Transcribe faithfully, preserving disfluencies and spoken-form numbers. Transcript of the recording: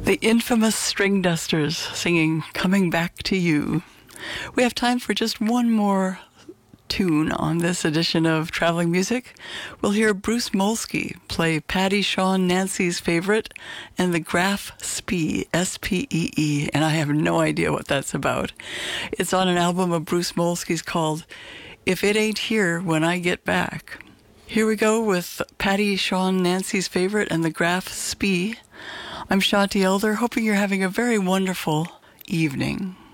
The infamous String Dusters singing Coming Back to You. We have time for just one more tune on this edition of Traveling Music. We'll hear Bruce Molsky play Patty Shawn Nancy's favorite and the Graf Spee, S P E E, and I have no idea what that's about. It's on an album of Bruce Molsky's called If It Ain't Here When I Get Back. Here we go with Patty Shawn Nancy's favorite and the Graf Spee. I'm Shanti Elder, hoping you're having a very wonderful evening.